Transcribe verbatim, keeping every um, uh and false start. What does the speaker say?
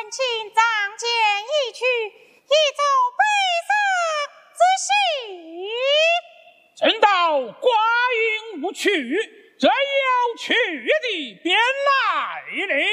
请仗剑一去，一走北上之喜。 正道寡云无去，这有去的便来了。